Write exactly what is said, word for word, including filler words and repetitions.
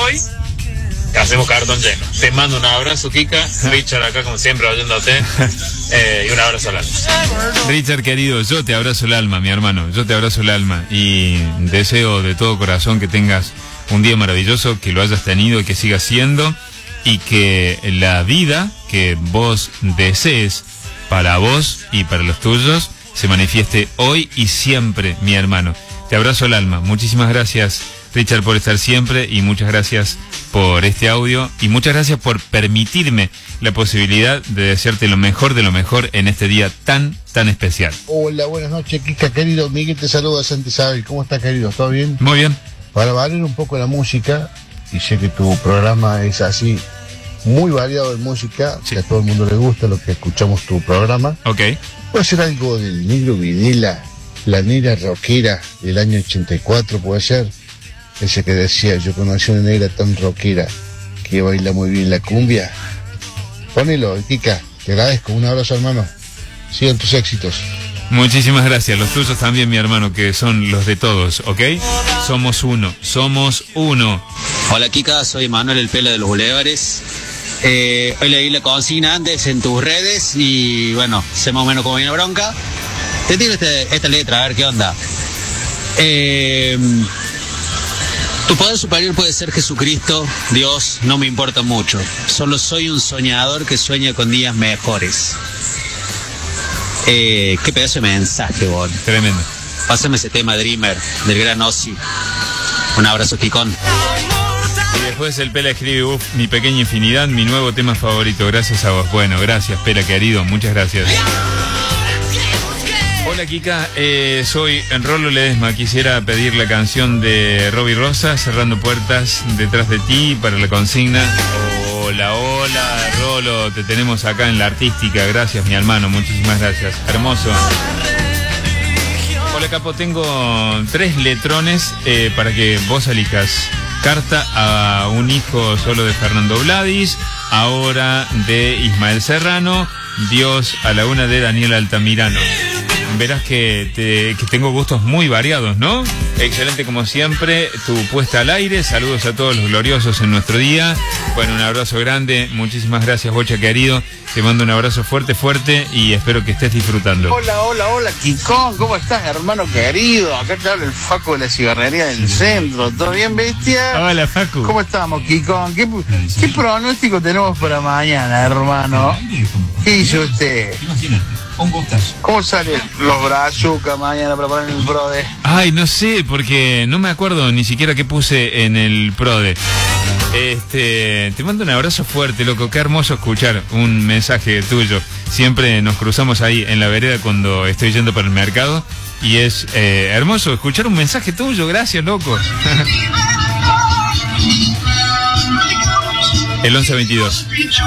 hoy hacemos cartón lleno. Te mando un abrazo, Kika. Richard acá como siempre oyéndote. Eh, y un abrazo al alma. Richard querido, yo te abrazo el alma, mi hermano. Yo te abrazo el alma. Y deseo de todo corazón que tengas un día maravilloso, que lo hayas tenido y que sigas siendo. Y que la vida que vos desees para vos y para los tuyos se manifieste hoy y siempre, mi hermano. Te abrazo el alma. Muchísimas gracias, Richard, por estar siempre, y muchas gracias por este audio, y muchas gracias por permitirme la posibilidad de desearte lo mejor de lo mejor en este día tan, tan especial. Hola, buenas noches, Kika, querido. Miguel te saluda, Santa Isabel. ¿Cómo estás, querido? ¿Todo bien? Muy bien. Para variar un poco la música, y sé que tu programa es así, muy variado en música, sí, que a todo el mundo le gusta lo que escuchamos tu programa. Ok. ¿Puede ser algo del Negro Videla, la negra rockera del año ochenta y cuatro, puede ser? Ese que decía, yo conocí una negra tan rockera que baila muy bien la cumbia. Ponelo, Kika, te agradezco. Un abrazo, hermano. Sigan tus éxitos. Muchísimas gracias, los tuyos también, mi hermano, que son los de todos, ¿ok? Somos uno, somos uno. Hola, Kika, soy Manuel El Pela de los Bulevares. Eh, hoy leí la consigna antes en tus redes y bueno, sé más o menos cómo viene bronca. Te tiro este, esta letra, a ver qué onda. Eh, tu poder superior puede ser Jesucristo, Dios, no me importa mucho. Solo soy un soñador que sueña con días mejores. Eh, qué pedazo de mensaje, bol. Tremendo. Pásame ese tema Dreamer del gran Ozzy. Un abrazo, Kikón. Y después el Pela escribe, uff, mi pequeña infinidad, mi nuevo tema favorito, gracias a vos. Bueno, gracias, Pela querido, muchas gracias. Hola, Kika, eh, soy Rolo Ledesma. Quisiera pedir la canción de Robbie Rosa, Cerrando Puertas Detrás de Ti, para la consigna. Hola, hola, Rolo, te tenemos acá en la artística. Gracias, mi hermano, muchísimas gracias. Hermoso. Hola, Capo, tengo tres letrones eh, para que vos elijas. Carta a un hijo solo de Fernando Vladis, ahora de Ismael Serrano, Dios a la una de Daniel Altamirano. Verás que, te, que tengo gustos muy variados, ¿no? Excelente como siempre, tu puesta al aire. Saludos a todos los gloriosos en nuestro día. Bueno, un abrazo grande. Muchísimas gracias, Bocha querido. Te mando un abrazo fuerte, fuerte y espero que estés disfrutando. Hola, hola, hola, Kikón. ¿Cómo estás, hermano querido? Acá te habla el Facu de la cigarrería del centro. ¿Todo bien, bestia? Hola, Facu. ¿Cómo estamos, Kikón? ¿Qué, qué pronóstico tenemos para mañana, hermano? ¿Qué hizo usted? ¿Cómo salen los brazucas mañana para poner en el Prode? Ay, no sé, porque no me acuerdo ni siquiera qué puse en el Prode. Este, te mando un abrazo fuerte, loco. Qué hermoso escuchar un mensaje tuyo. Siempre nos cruzamos ahí en la vereda cuando estoy yendo para el mercado. Y es eh, hermoso escuchar un mensaje tuyo. Gracias, loco. El once veintidós.